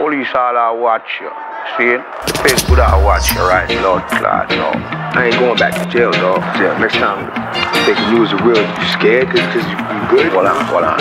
police all I watch you. See? The face good I watch you, right? Lord God, no. I ain't going back to jail, dog. Jail. Next time, thinking you was a real, you scared because you good? Hold on.